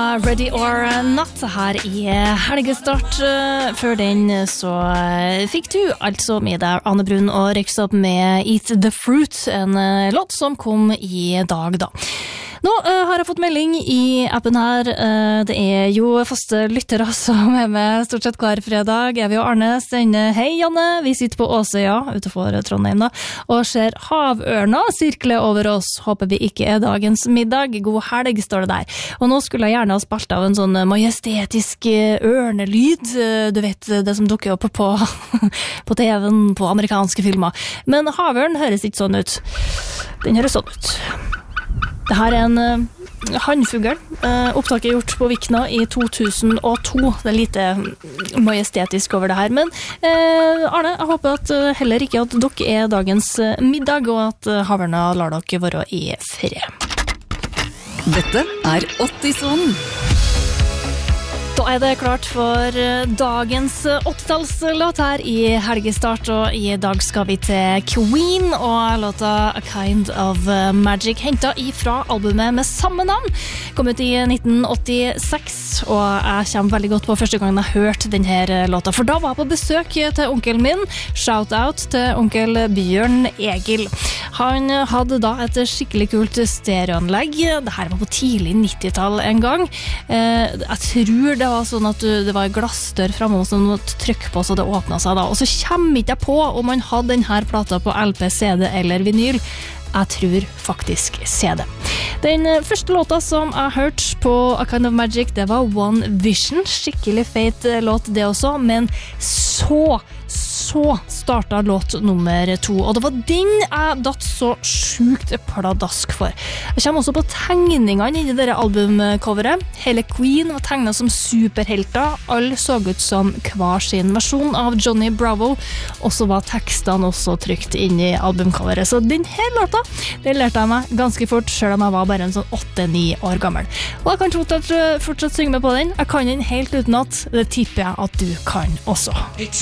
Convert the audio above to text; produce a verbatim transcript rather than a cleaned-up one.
med Ready or Not her i helgestart. Før den så fikk du altså med deg Anne Brun og Røyksopp med Eat the Fruit, en låt som kom i dag da. Nå uh, har jeg fått melding i appen her. Uh, det er jo faste lyttere som er med stort sett hver fredag. Jeg vil jo Arne Stenne. Hei Janne, vi sitter på Åsøya utenfor Trondheim da, og ser havørna sirkle over oss. Håper vi ikke er dagens middag. God helg, står det der. Og nå skulle jeg gjerne ha spilt av en sånn majestetisk ørnelyd. Du vet, det som dukker opp på, på T V-en, på amerikanske filmer. Men havørn høres ikke sånn ut. Den høres sånn ut. Det her er en uh, hannfugl. Uh, opptaket er gjort på Vikna i to tusen og to. Det er lite majestetisk over det her. Men uh, Arne, jeg håper at uh, heller ikke at dere er dagens uh, middag, og at uh, havørna lar dere være i fred. Dette er åttisonen. Da er det klart for dagens åttitallslåt her i helgestart, og i dag skal vi til Queen og låta A Kind of Magic, hentet ifra albumet med samme navn. Kom ut i nitten åttiseks, og jeg kommer veldig godt på første gang jeg hørte denne låta, for da var jeg på besøk til onkelen min. Shout out til onkel Bjørn Egil. Han hadde da et skikkelig kult stereoanlegg. Det her var på tidlig nittitall en gang. Jeg tror det var sånn at det var glassdør fremme som du måtte trykke på så det åpnet seg da. Og så kommer ikke jeg på om man hadde denne plata på L P, C D eller vinyl. Jeg tror faktisk C D. Den første låta som jeg hørte på A Kind of Magic, det var One Vision. Skikkelig feit låt det også, men så så startet låt nummer to, og det var den jeg datt så sjukt pladask for. Jeg kommer også på tegningene i det albumcoveret. Hele Queen var tegnet som superhelter. Alle så ut som hver sin versjon av Johnny Bravo, og så var tekstene også trykt inn i albumcoveret. Så denne låta, den lærte jeg meg ganske fort, selv om jeg var bare en sånn åtte-ni år gammel. Og jeg kan fortsatt, fortsatt synge med på den. Jeg kan den helt uten at det tipper jeg at du kan også.